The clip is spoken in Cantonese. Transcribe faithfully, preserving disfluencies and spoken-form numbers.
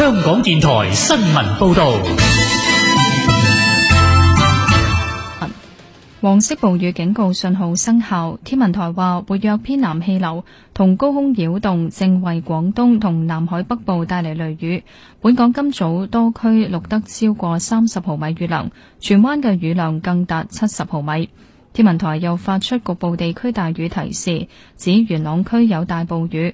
香港電台新聞報道。 黃色暴雨警告信號生效，天文台話活躍偏南氣流同高空擾動正為廣東同南海北部帶嚟雷雨。本港今早多區錄得超過三十毫米雨量，荃灣嘅雨量更達七十毫米。天文台又發出局部地區大雨提示，指元朗區有大暴雨。